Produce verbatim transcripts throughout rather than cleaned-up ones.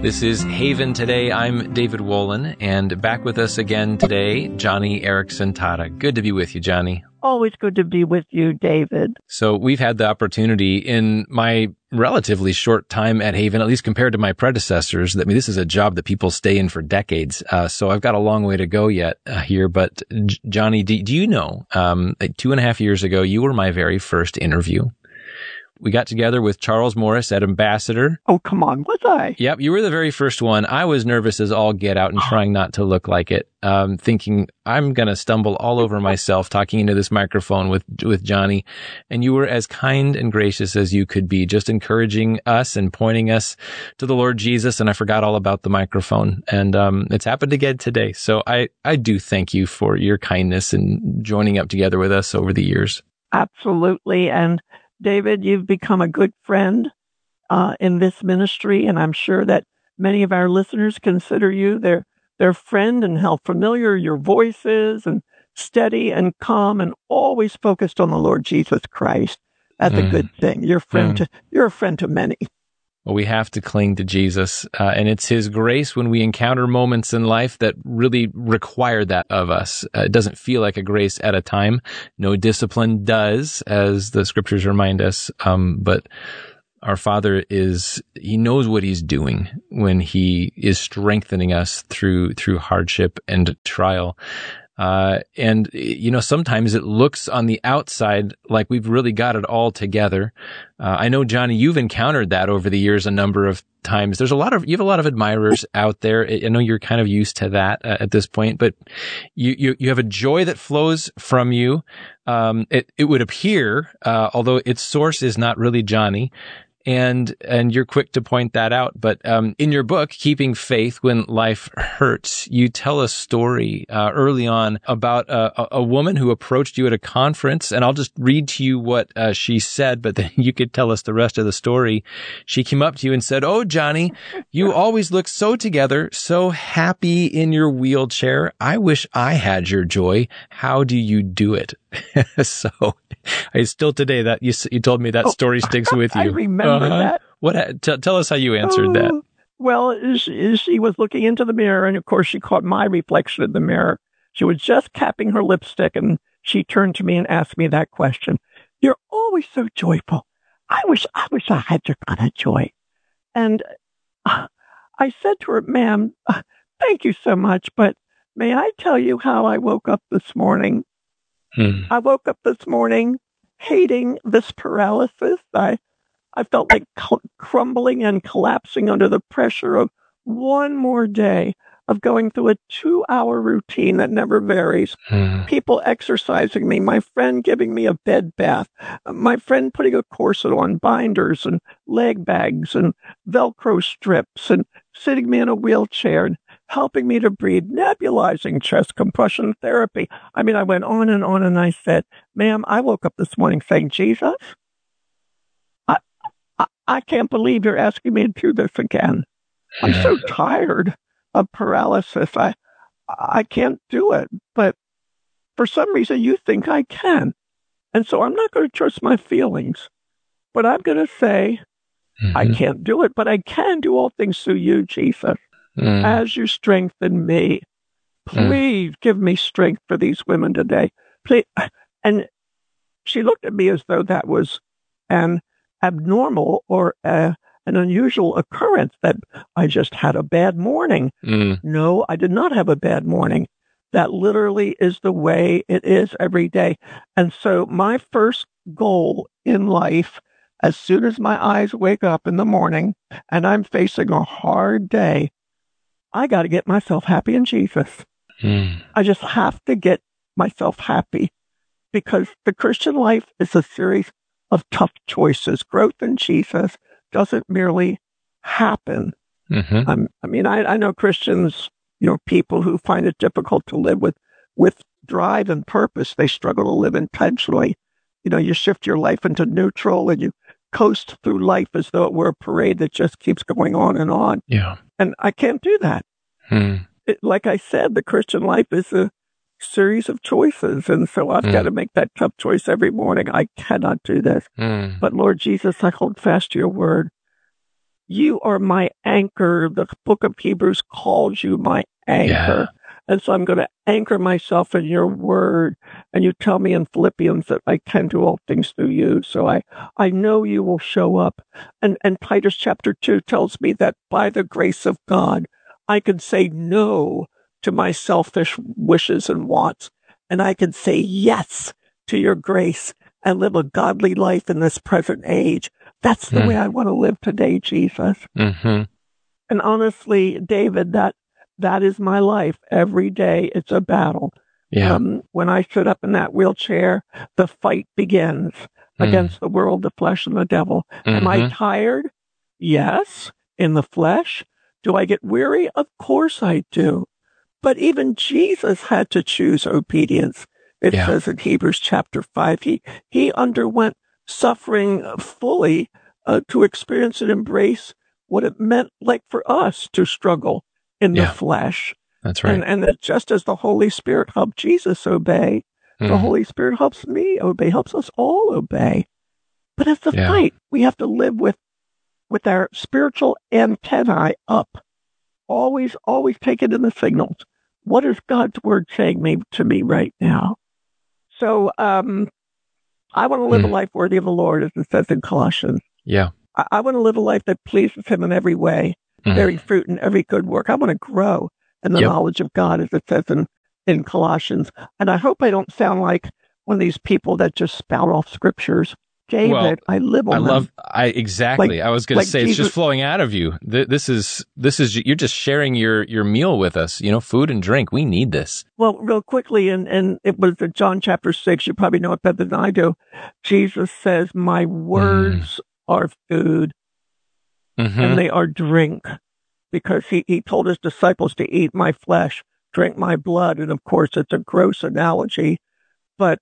This is Haven Today. I'm David Wolin, and back with us again today, Joni Eareckson Tada. Good to be with you, Joni. Always good to be with you, David. So we've had the opportunity in my relatively short time at Haven, at least compared to my predecessors, that I mean, this is a job that people stay in for decades. Uh, so I've got a long way to go yet uh, here. But J- Joni, do, do you know, um, two and a half years ago, you were my very first interview. We got together with Charles Morris at Ambassador. Oh, come on, was I? Yep, you were the very first one. I was nervous as all get out and trying not to look like it, um, thinking I'm going to stumble all over myself talking into this microphone with with Joni. And you were as kind and gracious as you could be, just encouraging us and pointing us to the Lord Jesus. And I forgot all about the microphone. And um, it's happened again today. So I, I do thank you for your kindness and joining up together with us over the years. Absolutely. And David, you've become a good friend uh, in this ministry, and I'm sure that many of our listeners consider you their their friend, and how familiar your voice is, and steady and calm and always focused on the Lord Jesus Christ. That's mm. a good thing. You're a friend mm. to you're a friend to many. Well, we have to cling to Jesus, uh, and it's His grace when we encounter moments in life that really require that of us. Uh, it doesn't feel like a grace at a time. No discipline does, as the scriptures remind us. Um, but our Father is, He knows what He's doing when He is strengthening us through, through hardship and trial. Uh, and, you know, sometimes it looks on the outside like we've really got it all together. Uh, I know, Joni, you've encountered that over the years a number of times. There's a lot of, you have a lot of admirers out there. I know you're kind of used to that uh, at this point, but you, you, you have a joy that flows from you. Um, it, it would appear, uh, although its source is not really Joni. And, and you're quick to point that out. But, um, in your book, Keeping Faith When Life Hurts, you tell a story, uh, early on about a, a woman who approached you at a conference. And I'll just read to you what, uh, she said, but then you could tell us the rest of the story. She came up to you and said, "Oh, Joni, you always look so together, so happy in your wheelchair. I wish I had your joy. How do you do it?" So I still today that you, you told me that story sticks with you. I remember uh-huh. that. What? T- tell us how you answered oh, that. Well, she, she was looking into the mirror, and of course she caught my reflection in the mirror. She was just capping her lipstick, and she turned to me and asked me that question. "You're always so joyful. I wish, I wish I had your kind of joy." And uh, I said to her, "Ma'am, uh, thank you so much, but may I tell you how I woke up this morning?" Hmm. I woke up this morning hating this paralysis. I I felt like cl- crumbling and collapsing under the pressure of one more day of going through a two-hour routine that never varies. Hmm. People exercising me, my friend giving me a bed bath, my friend putting a corset on, binders and leg bags and Velcro strips, and sitting me in a wheelchair and helping me to breathe, nebulizing chest compression therapy. I mean, I went on and on, and I said, "Ma'am, I woke up this morning saying, Jesus, I, I, I can't believe you're asking me to do this again. I'm so tired of paralysis. I, I can't do it. But for some reason, you think I can. And so I'm not going to trust my feelings. But I'm going to say, mm-hmm. I can't do it, but I can do all things through you, Jesus. Mm. As you strengthen me, please mm. give me strength for these women today. Please." And she looked at me as though that was an abnormal or a, an unusual occurrence, that I just had a bad morning. Mm. No, I did not have a bad morning. That literally is the way it is every day. And so my first goal in life, as soon as my eyes wake up in the morning and I'm facing a hard day, I got to get myself happy in Jesus. Hmm. I just have to get myself happy, because the Christian life is a series of tough choices. Growth in Jesus doesn't merely happen. Mm-hmm. Um, I mean, I, I know Christians, you know, people who find it difficult to live with, with drive and purpose. They struggle to live intentionally. You know, you shift your life into neutral and you coast through life as though it were a parade that just keeps going on and on. Yeah. And I can't do that. Hmm. It, like I said, the Christian life is a series of choices. And so I've hmm. got to make that tough choice every morning. I cannot do this. Hmm. But Lord Jesus, I hold fast to your word. you are my anchor. The book of Hebrews calls you my anchor. Yeah. And so I'm going to anchor myself in your word. And you tell me in Philippians that I can do all things through you. So I, I know you will show up. And, and Titus chapter two tells me that by the grace of God, I can say no to my selfish wishes and wants. And I can say yes to your grace and live a godly life in this present age. That's the mm. way I want to live today, Jesus. Mm-hmm. And honestly, David, that that is my life. Every day it's a battle. Yeah. Um, when I sit up in that wheelchair, the fight begins mm. against the world, the flesh, and the devil. Mm-hmm. Am I tired? Yes. In the flesh. Do I get weary? Of course I do. But even Jesus had to choose obedience. It yeah. says in Hebrews chapter five, he, he underwent suffering fully uh, to experience and embrace what it meant like for us to struggle in yeah. the flesh. That's right. And, and that just as the Holy Spirit helped Jesus obey, mm. the Holy Spirit helps me obey, helps us all obey. But it's a yeah. fight. We have to live with, with our spiritual antennae up. Always, always taking in the signals. What is God's word saying me, to me right now? So, um, I want to live mm. a life worthy of the Lord, as it says in Colossians. Yeah. I, I want to live a life that pleases him in every way, mm. bearing fruit in every good work. I want to grow in the yep. knowledge of God, as it says in, in Colossians. And I hope I don't sound like one of these people that just spout off scriptures. David, well, I live on I them. love, I, exactly. Like, I was going like to say, Jesus, it's just flowing out of you. This is, this is, you're just sharing your, your meal with us, you know, food and drink. We need this. Well, real quickly, and, and it was in John chapter six, you probably know it better than I do. Jesus says, my words mm. are food mm-hmm. and they are drink, because he, he told his disciples to eat my flesh, drink my blood. And of course, it's a gross analogy, but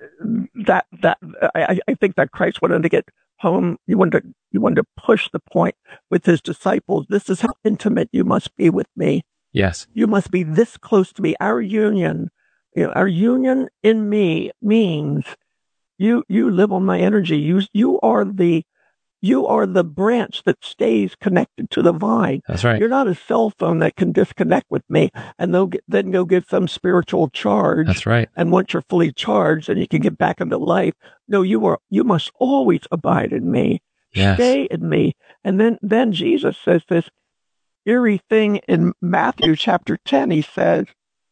that, that, I, I think that Christ wanted to get home. You wanted to, you wanted to push the point with his disciples. This is how intimate you must be with me. Yes. You must be this close to me. Our union, you know, our union in me means you, you live on my energy. You, you are the, you are the branch that stays connected to the vine. That's right. You're not a cell phone that can disconnect with me and they'll get, then go get some spiritual charge. That's right. And once you're fully charged and you can get back into life, no, you are, you must always abide in me. Yes. Stay in me. And then, then Jesus says this eerie thing in Matthew chapter ten. He says,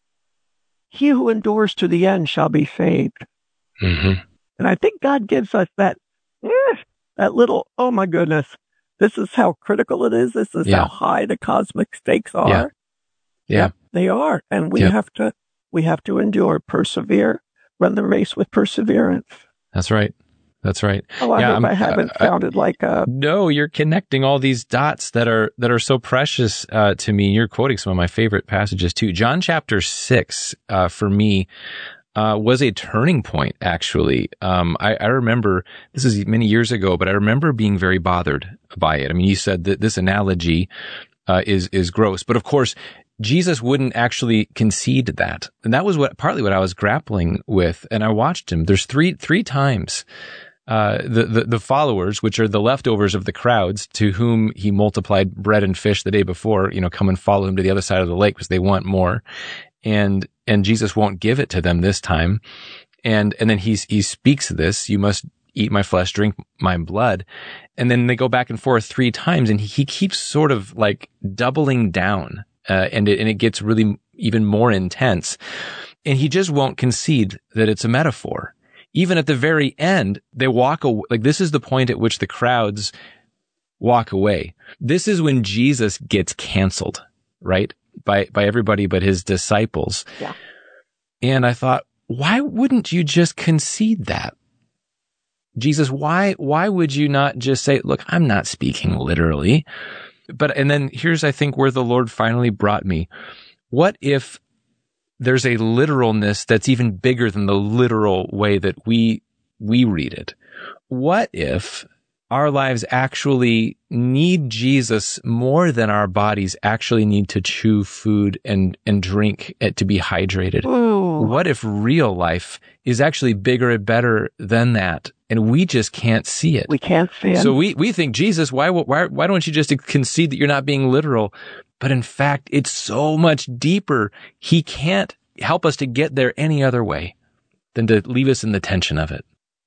he who endures to the end shall be saved. Mm-hmm. And I think God gives us that, eh, that little, oh my goodness, this is how critical it is. This is yeah. how high the cosmic stakes are. Yeah. Yeah. Yep, they are. And we yep. have to, we have to endure, persevere, run the race with perseverance. That's right. That's right. Oh, I yeah, hope I'm, I haven't uh, sounded like a... No, you're connecting all these dots that are, that are so precious, uh, to me. You're quoting some of my favorite passages too. John chapter six, uh, for me, Uh, was a turning point, actually. Um, I, I remember, this is many years ago, but I remember being very bothered by it. I mean, you said that this analogy uh, is is gross, but of course, Jesus wouldn't actually concede that. And that was what partly what I was grappling with. And I watched him. There's three three times uh, the, the the followers, which are the leftovers of the crowds to whom he multiplied bread and fish the day before, you know, come and follow him to the other side of the lake because they want more. And, and Jesus won't give it to them this time. And, and then he's, he speaks this, you must eat my flesh, drink my blood. And then they go back and forth three times and he, he keeps sort of like doubling down, uh, and it, and it gets really even more intense. And he just won't concede that it's a metaphor. Even at the very end, they walk away. Like this is the point at which the crowds walk away. This is when Jesus gets canceled, right? By, by everybody but his disciples. Yeah. And I thought, why wouldn't you just concede that? Jesus, why, why would you not just say, look, I'm not speaking literally. But, and then here's, I think, where the Lord finally brought me. What if there's a literalness that's even bigger than the literal way that we, we read it? What if our lives actually need Jesus more than our bodies actually need to chew food and, and drink it to be hydrated. Ooh. What if real life is actually bigger and better than that, and we just can't see it? We can't see it. So we, we think, Jesus, why, why, why don't you just concede that you're not being literal? But in fact, it's so much deeper. He can't help us to get there any other way than to leave us in the tension of it.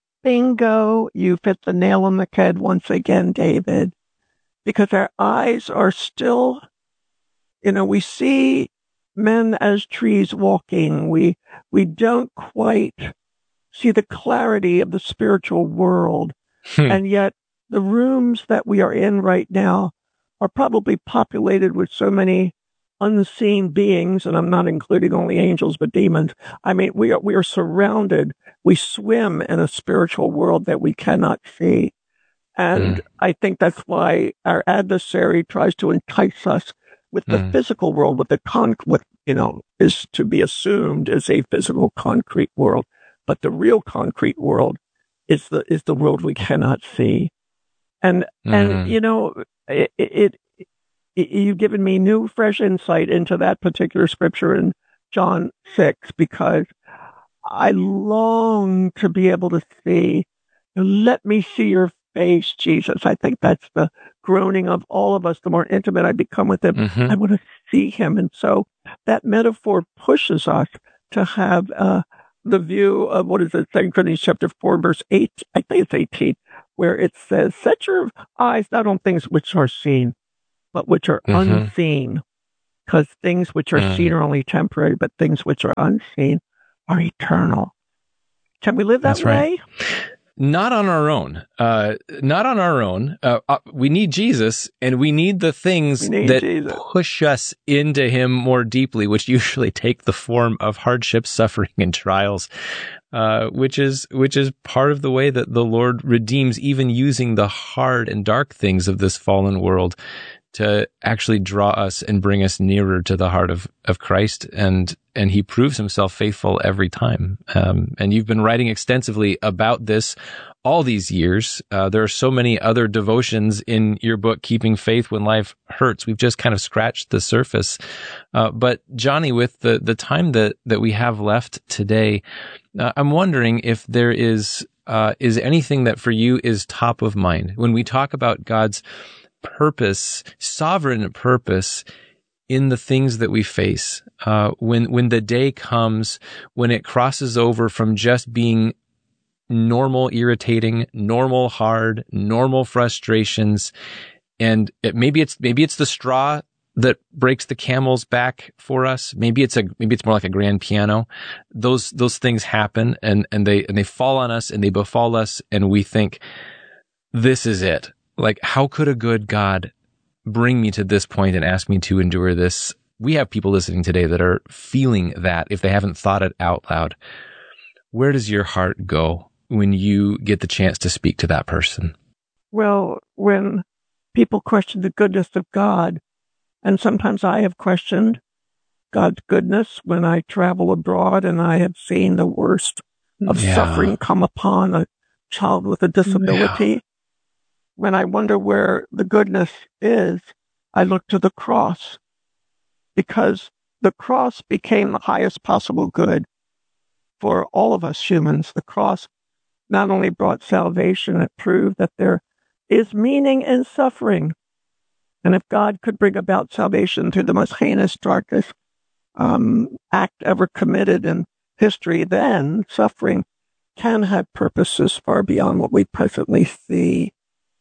Bingo, you've hit the nail on the head once again, David, because our eyes are still, you know, we see men as trees walking. We, we don't quite see the clarity of the spiritual world. Hmm. And yet the rooms that we are in right now are probably populated with so many unseen beings, and I'm not including only angels, but demons. I mean, we are, we are surrounded. We swim in a spiritual world that we cannot see. And mm. I think that's why our adversary tries to entice us with the mm. physical world, with the con, what, you know, is to be assumed is a physical concrete world. But the real concrete world is the, is the world we cannot see. And, mm. and, you know, it, it, you've given me new, fresh insight into that particular scripture in John six, because I long to be able to see, let me see your face, Jesus. I think that's the groaning of all of us. The more intimate I become with him, mm-hmm. I want to see him. And so that metaphor pushes us to have uh, the view of, what is it, Second Corinthians chapter four, verse eight, I think it's eighteen, where it says, set your eyes not on things which are seen, but which are mm-hmm. unseen, because things which are mm. seen are only temporary, but things which are unseen are eternal. Can we live that That's way? Right. Not on our own. Uh, not on our own. Uh, uh, we need Jesus, and we need the things need that Jesus. push us into him more deeply, which usually take the form of hardship, suffering, and trials, uh, which is which is part of the way that the Lord redeems, even using the hard and dark things of this fallen world to actually draw us and bring us nearer to the heart of, of Christ. And, and he proves himself faithful every time. Um, and you've been writing extensively about this all these years. Uh, there are so many other devotions in your book, Keeping Faith When Life Hurts. We've just kind of scratched the surface. Uh, but Johnny, with the, the time that, that we have left today, uh, I'm wondering if there is, uh, is anything that for you is top of mind when we talk about God's purpose, sovereign purpose in the things that we face. Uh, when, when the day comes, when it crosses over from just being normal, irritating, normal, hard, normal frustrations, and it, maybe it's, maybe it's the straw that breaks the camel's back for us. Maybe it's a, maybe it's more like a grand piano. Those, those things happen and, and they, and they fall on us and they befall us, and we think, this is it. Like, how could a good God bring me to this point and ask me to endure this? We have people listening today that are feeling that if they haven't thought it out loud. Where does your heart go when you get the chance to speak to that person? Well, when people question the goodness of God, and sometimes I have questioned God's goodness when I travel abroad and I have seen the worst of yeah. suffering come upon a child with a disability. Yeah. When I wonder where the goodness is, I look to the cross, because the cross became the highest possible good for all of us humans. The cross not only brought salvation, it proved that there is meaning in suffering. And if God could bring about salvation through the most heinous, darkest um, act ever committed in history, then suffering can have purposes far beyond what we presently see.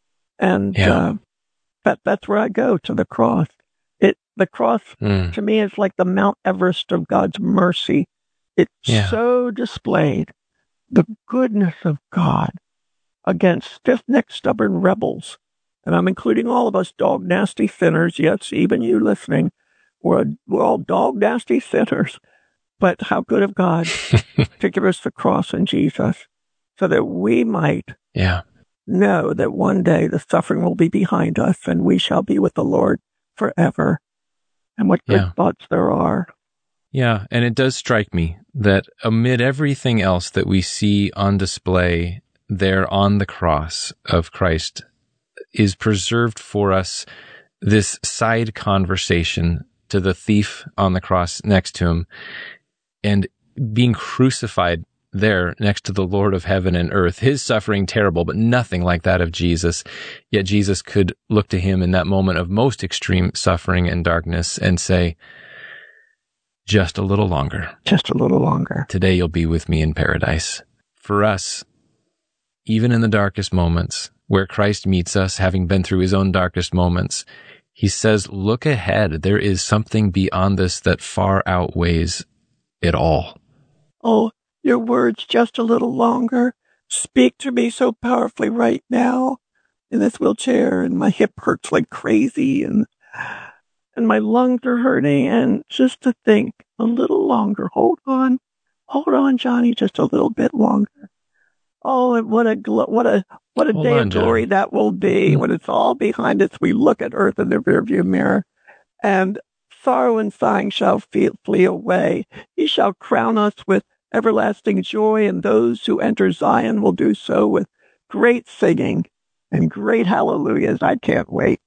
And yeah. uh, that that's where I go, to the cross. It the cross mm. to me is like the Mount Everest of God's mercy. It yeah. so displayed the goodness of God against stiff-necked, stubborn rebels. And I'm including all of us dog nasty sinners. Yes, even you listening, we're we're all dog nasty sinners. But how good of God to give us the cross in Jesus, so that we might. Yeah. know that one day the suffering will be behind us and we shall be with the Lord forever. And what good yeah. thoughts there are. Yeah, and it does strike me that amid everything else that we see on display there on the cross of Christ, is preserved for us this side conversation to the thief on the cross next to him, and being crucified there next to the Lord of heaven and earth. His suffering terrible, but nothing like that of Jesus. Yet Jesus could look to him in that moment of most extreme suffering and darkness and say, just a little longer. Just a little longer. Today you'll be with me in paradise. For us, even in the darkest moments where Christ meets us, having been through his own darkest moments, he says, look ahead. There is something beyond this that far outweighs it all. Oh, your words just a little longer speak to me so powerfully right now in this wheelchair, and my hip hurts like crazy, and and my lungs are hurting, and just to think a little longer. Hold on. Hold on, Johnny, just a little bit longer. Oh, and what a glo- what a what a Hold day on, of glory Johnny. that will be when it's all behind us. We look at earth in the rearview mirror, and sorrow and sighing shall flee, flee away. He shall crown us with everlasting joy, and those who enter Zion will do so with great singing and great hallelujahs. I can't wait.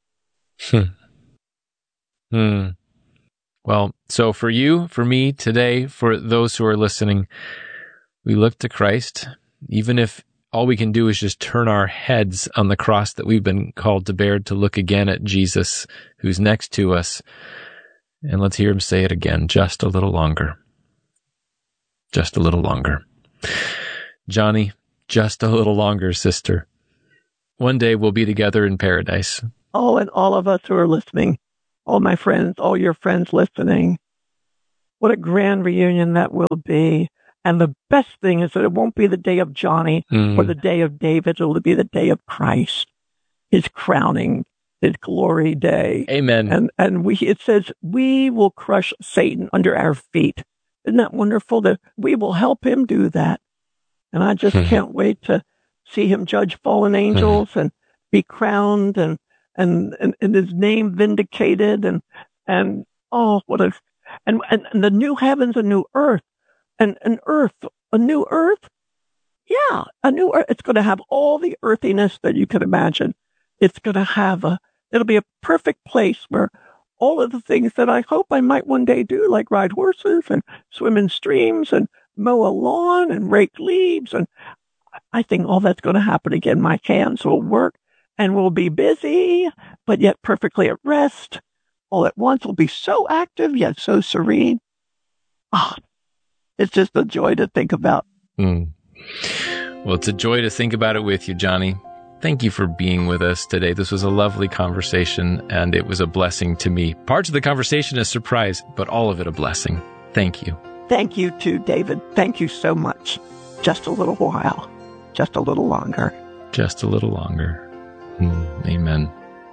hmm. Well, so for you, for me today, for those who are listening, we look to Christ, even if all we can do is just turn our heads on the cross that we've been called to bear, to look again at Jesus, who's next to us. And let's hear him say it again, just a little longer. Just a little longer. Johnny, just a little longer, sister. One day we'll be together in paradise. Oh, and all of us who are listening, all my friends, all your friends listening, what a grand reunion that will be. And the best thing is that it won't be the day of Johnny mm. or the day of David. It'll be the day of Christ, his crowning, his glory day. Amen. And and we it says we will crush Satan under our feet. Isn't that wonderful that we will help him do that? And I just can't wait to see him judge fallen angels and be crowned and, and, and, and his name vindicated and, and, oh, what a, and, and, and the new heavens, a new earth and an earth, a new earth. Yeah, a new earth. It's going to have all the earthiness that you can imagine. It's going to have a, it'll be a perfect place where all of the things that I hope I might one day do, like ride horses and swim in streams and mow a lawn and rake leaves. And I think all that's going to happen again. My hands will work and we'll be busy, but yet perfectly at rest. All at once we'll be so active, yet so serene. Ah, oh, it's just a joy to think about. Mm. Well, it's a joy to think about it with you, Johnny. Thank you for being with us today. This was a lovely conversation, and it was a blessing to me. Parts of the conversation a surprise, but all of it a blessing. Thank you. Thank you too, David. Thank you so much. Just a little while. Just a little longer. Just a little longer. Mm, amen.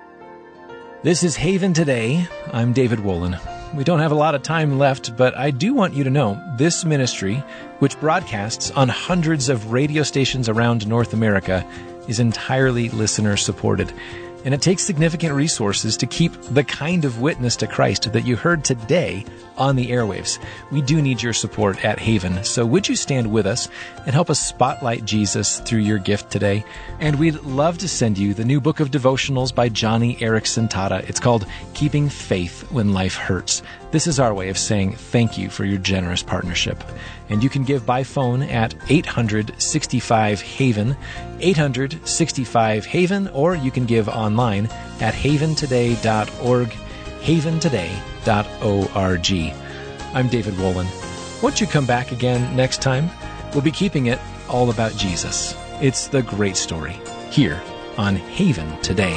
This is Haven Today. I'm David Wolin. We don't have a lot of time left, but I do want you to know this ministry, which broadcasts on hundreds of radio stations around North America, is entirely listener-supported. And it takes significant resources to keep the kind of witness to Christ that you heard today on the airwaves. We do need your support at Haven, so would you stand with us and help us spotlight Jesus through your gift today? And we'd love to send you the new book of devotionals by Johnny Erickson Tata. It's called Keeping Faith When Life Hurts. This is our way of saying thank you for your generous partnership. And you can give by phone at eight hundred sixty-five Haven, eight hundred sixty-five Haven, or you can give online at haven today dot org, haven today dot org. I'm David Wolin. Won't you come back again next time? We'll be keeping it all about Jesus. It's the great story here on Haven Today.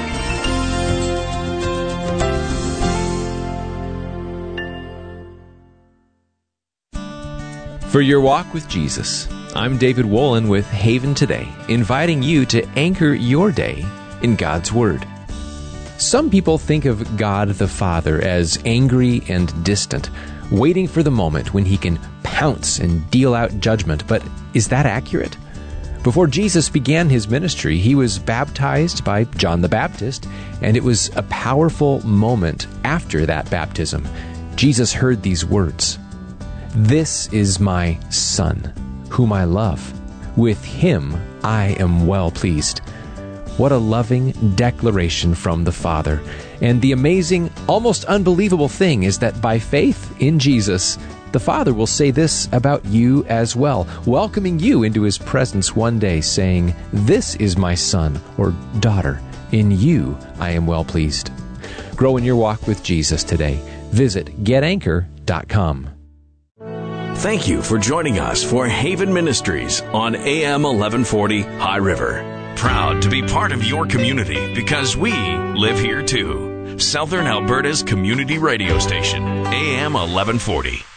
For your walk with Jesus, I'm David Wolin with Haven Today, inviting you to anchor your day in God's Word. Some people think of God the Father as angry and distant, waiting for the moment when He can pounce and deal out judgment. But is that accurate? Before Jesus began His ministry, He was baptized by John the Baptist, and it was a powerful moment after that baptism. Jesus heard these words, "This is my Son, whom I love. With Him I am well pleased." What a loving declaration from the Father. And the amazing, almost unbelievable thing is that by faith in Jesus, the Father will say this about you as well, welcoming you into His presence one day, saying, "This is my son," or daughter. "In you I am well pleased." Grow in your walk with Jesus today. Visit get anchor dot com. Thank you for joining us for Haven Ministries on A M eleven forty High River. Proud to be part of your community because we live here too. Southern Alberta's community radio station, A M eleven forty.